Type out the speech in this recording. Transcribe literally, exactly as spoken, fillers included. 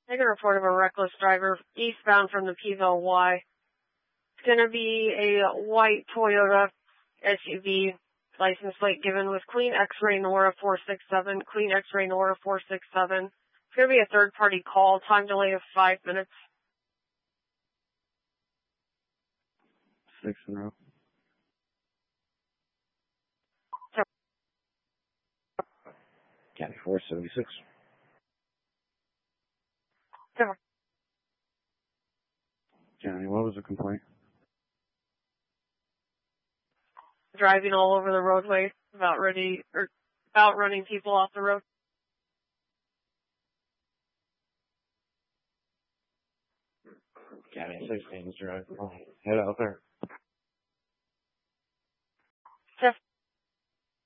I got a report of a reckless driver eastbound from the P-Ville Y. It's going to be a white Toyota S U V, license plate given with Queen X-Ray Nora four six seven, Queen X-Ray Nora four six seven. It's going to be a third-party call, time delay of five minutes. Six in a row. County four seventy-six. Seven. County, what was the complaint? Driving all over the roadway, about ready, or about running people off the road. County sixteen, drive. Head out there.